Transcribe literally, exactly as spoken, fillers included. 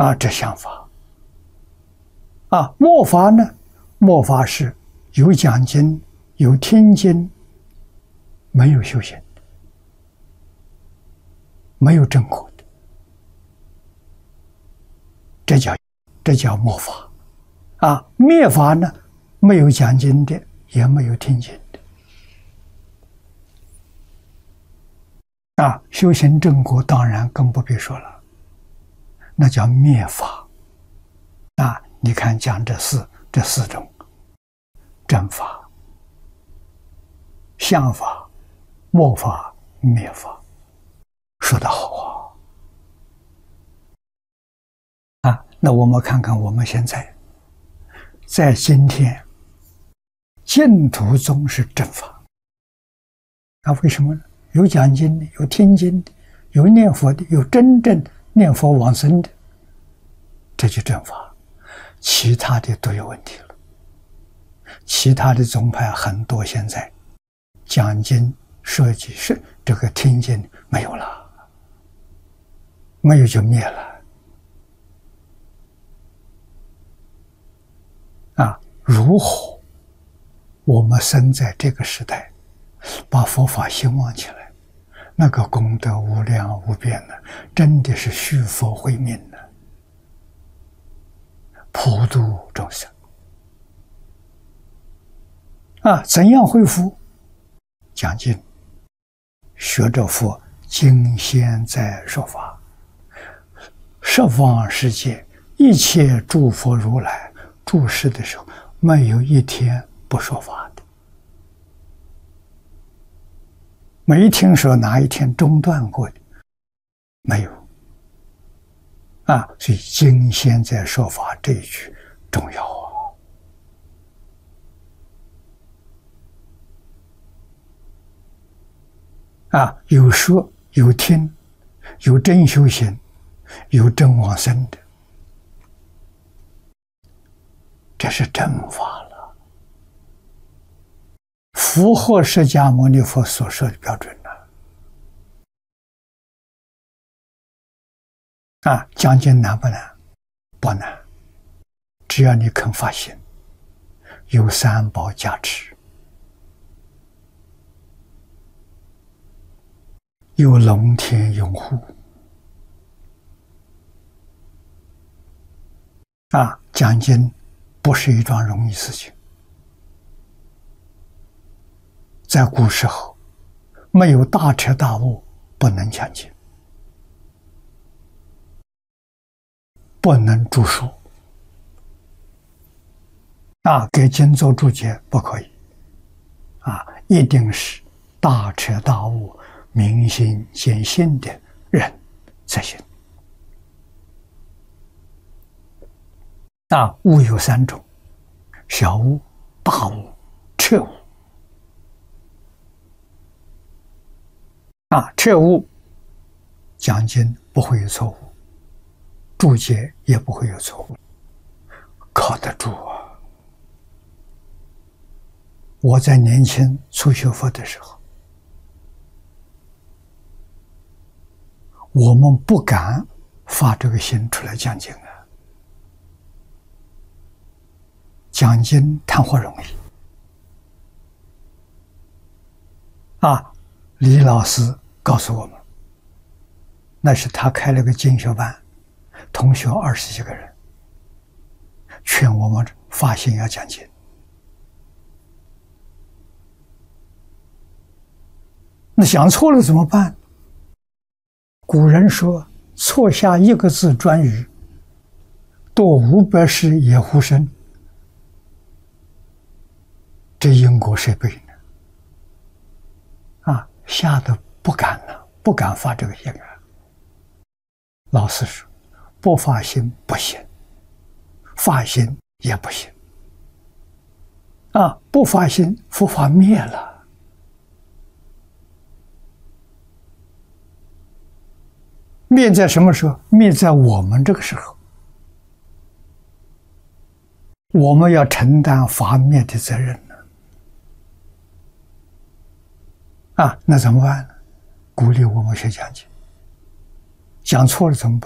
啊，这想法。啊，末法呢？末法是有讲经，有听经，没有修行，没有正果的，这叫这叫末法。啊，灭法呢？没有讲经的，也没有听经的。啊，修行正果当然更不必说了，那叫灭法。啊，你看讲这四这四种。正法、相法、末法、灭法，说得好啊！啊，那我们看看我们现在在今天净土宗是正法，那为什么呢？有讲经的，有听经的，有念佛的，有真正念佛往生的，这就正法，其他的都有问题了。其他的宗派很多现在讲经设计是这个听经没有了，没有就灭了。啊，如何我们生在这个时代，把佛法兴旺起来，那个功德无量无边呢，真的是续佛慧命呢，普度众生。啊，怎样恢复？讲经，学着佛经先在说法，十方世界一切诸佛如来住世的时候，没有一天不说法的，没听说哪一天中断过的，没有。啊，所以经先在说法这一句重要啊。啊，有说有听，有真修行，有真往生的，这是正法了，符合释迦牟尼佛所说的标准了。啊，讲经难不难？不难，只要你肯发心，有三宝加持，有龙天拥护。啊，讲经不是一桩容易事情。在古时候，没有大彻大悟，不能讲经，不能著书。啊，给经做注解不可以。啊，一定是大彻大悟、明心见性的人才行。啊，悟有三种：小悟、大悟、彻悟。啊，彻悟讲经不会有错误，注解也不会有错误，靠得住啊！我在年轻初学佛的时候，我们不敢发这个心出来讲经啊。讲经谈何容易啊！李老师告诉我们，那是他开了个经学班，同学二十几个人，劝我们发心要讲经。那讲错了怎么办？古人说，错下一个字专语，多五百世也无声。这因果谁背呢？啊，吓得不敢了，不敢发这个心啊。老师说，不发心不行，发心也不行。啊，不发心，佛法灭了。灭在什么时候？灭在我们这个时候，我们要承担法灭的责任呢。啊，那怎么办呢？鼓励我们学讲经，讲错了怎么办？